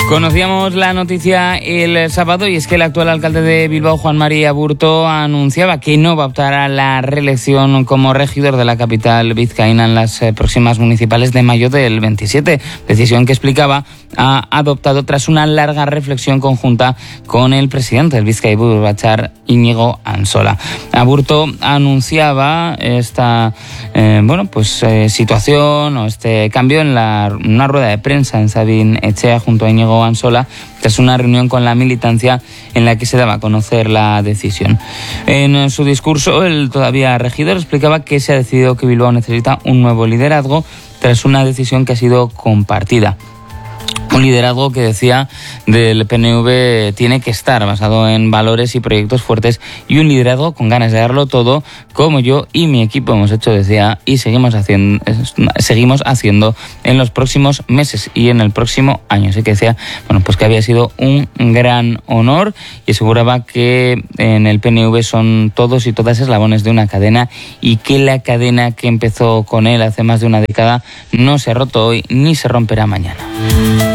Conocíamos la noticia el sábado y es que el actual alcalde de Bilbao, Juan Mari Aburto, anunciaba que no va a optar a la reelección como regidor de la capital vizcaína en las próximas municipales de mayo del 27, decisión que explicaba ha adoptado tras una larga reflexión conjunta con el presidente del Bizkaibus Batzar, Íñigo Ansola. Aburto anunciaba esta situación o este cambio en una rueda de prensa en Sabin Etxea junto a Íñigo Ansola tras una reunión con la militancia en la que se daba a conocer la decisión. En su discurso, el todavía regidor explicaba que se ha decidido que Bilbao necesita un nuevo liderazgo tras una decisión que ha sido compartida. Un liderazgo que decía del PNV tiene que estar basado en valores y proyectos fuertes y un liderazgo con ganas de darlo todo, como yo y mi equipo hemos hecho, decía, y seguimos haciendo en los próximos meses y en el próximo año. Así que decía, que había sido un gran honor y aseguraba que en el PNV son todos y todas eslabones de una cadena y que la cadena que empezó con él hace más de una década no se ha roto hoy ni se romperá mañana.